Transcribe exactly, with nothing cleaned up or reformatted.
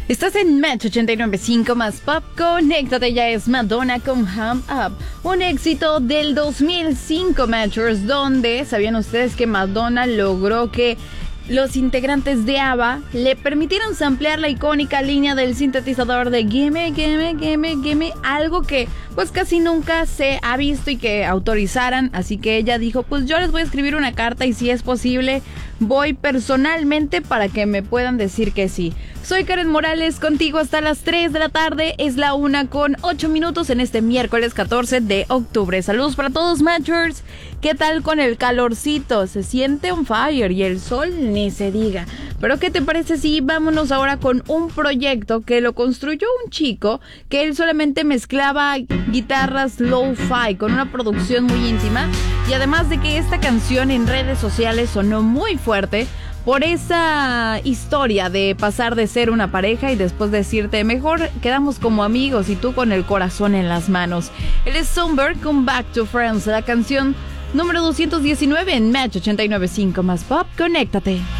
Estás en Match ochenta y nueve punto cinco más Pop. Conéctate, ya es Madonna con Hum Up, un éxito del dos mil cinco, Matchers, donde ¿sabían ustedes que Madonna logró que los integrantes de ABBA le permitieron samplear la icónica línea del sintetizador de Gimme, Gimme, Gimme, Gimme? Algo que pues casi nunca se ha visto y que autorizaran, así que ella dijo, pues yo les voy a escribir una carta y si es posible voy personalmente para que me puedan decir que sí. Soy Karen Morales, contigo hasta las tres de la tarde, es la una con ocho minutos en este miércoles catorce de octubre. Saludos para todos, Matchers. ¿Qué tal con el calorcito? Se siente on fire y el sol ni se diga. Pero ¿qué te parece si vámonos ahora con un proyecto que lo construyó un chico que él solamente mezclaba guitarras lo-fi con una producción muy íntima, y además de que esta canción en redes sociales sonó muy fuerte por esa historia de pasar de ser una pareja y después decirte mejor quedamos como amigos y tú con el corazón en las manos. Él es Sunbird con Back to Friends, la canción número doscientos diecinueve en Match ochenta y nueve punto cinco más Pop. Conéctate.